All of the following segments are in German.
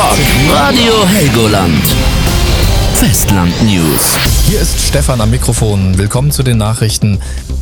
Rock. Radio Helgoland. Festland News. Hier ist Stefan am Mikrofon. Willkommen zu den Nachrichten.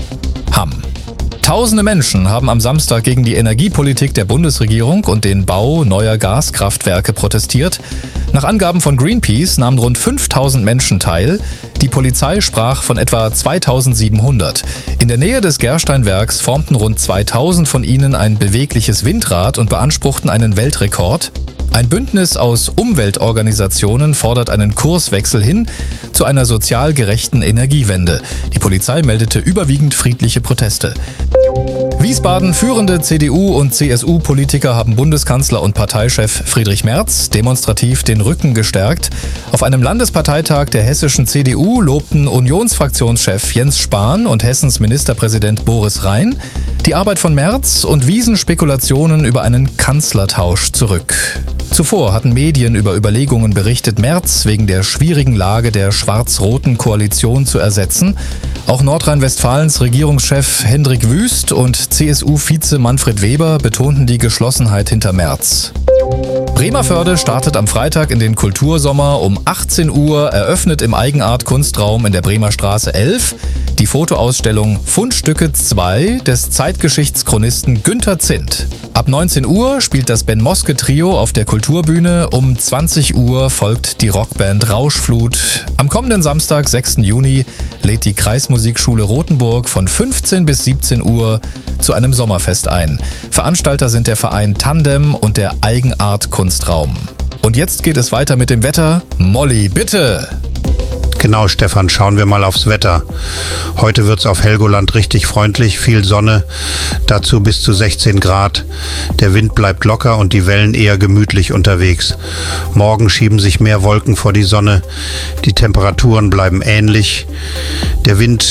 Tausende Menschen haben am Samstag gegen die Energiepolitik der Bundesregierung und den Bau neuer Gaskraftwerke protestiert. Nach Angaben von Greenpeace nahmen rund 5000 Menschen teil. Die Polizei sprach von etwa 2700. In der Nähe des Gersteinwerks formten rund 2000 von ihnen ein bewegliches Windrad und beanspruchten einen Weltrekord. Ein Bündnis aus Umweltorganisationen fordert einen Kurswechsel hin zu einer sozial gerechten Energiewende. Die Polizei meldete überwiegend friedliche Proteste. Wiesbaden führende CDU- und CSU-Politiker haben Bundeskanzler und Parteichef Friedrich Merz demonstrativ den Rücken gestärkt. Auf einem Landesparteitag der hessischen CDU lobten Unionsfraktionschef Jens Spahn und Hessens Ministerpräsident Boris Rhein die Arbeit von Merz und wiesen Spekulationen über einen Kanzlertausch zurück. Zuvor hatten Medien über Überlegungen berichtet, Merz wegen der schwierigen Lage der schwarz-roten Koalition zu ersetzen. Auch Nordrhein-Westfalens Regierungschef Hendrik Wüst und CSU-Vize Manfred Weber betonten die Geschlossenheit hinter Merz. Bremervörde startet am Freitag in den Kultursommer um 18 Uhr, eröffnet im Eigenart-Kunstraum in der Bremer Straße 11 die Fotoausstellung Fundstücke 2 des Zeitgeschichtschronisten Günter Zindt. Ab 19 Uhr spielt das Ben Moske Trio auf der Kulturbühne, um 20 Uhr folgt die Rockband Rauschflut. Am kommenden Samstag, 6. Juni, lädt die Kreismusikschule Rothenburg von 15 bis 17 Uhr zu einem Sommerfest ein. Veranstalter sind der Verein Tandem und der Eigenart Kunstraum. Und jetzt geht es weiter mit dem Wetter. Molly, bitte! Genau, Stefan, schauen wir mal aufs Wetter. Heute wird's auf Helgoland richtig freundlich, viel Sonne, dazu bis zu 16 Grad. Der Wind bleibt locker und die Wellen eher gemütlich unterwegs. Morgen schieben sich mehr Wolken vor die Sonne, die Temperaturen bleiben ähnlich. Der Wind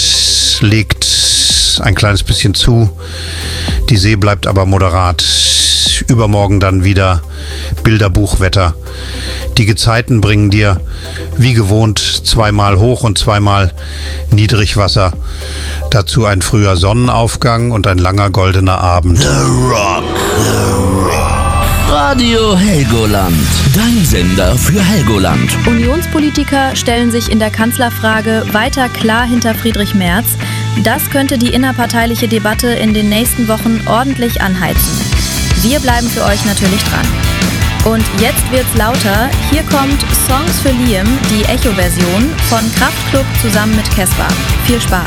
legt ein kleines bisschen zu, die See bleibt aber moderat. Übermorgen dann wieder Bilderbuchwetter. Die Gezeiten bringen dir, wie gewohnt, zweimal Hoch- und zweimal Niedrigwasser. Dazu ein früher Sonnenaufgang und ein langer goldener Abend. The Rock. Radio Helgoland. Dein Sender für Helgoland. Unionspolitiker stellen sich in der Kanzlerfrage weiter klar hinter Friedrich Merz. Das könnte die innerparteiliche Debatte in den nächsten Wochen ordentlich anheizen. Wir bleiben für euch natürlich dran. Und jetzt wird's lauter. Hier kommt Songs für Liam, die Echo-Version von Kraftklub zusammen mit Casper. Viel Spaß.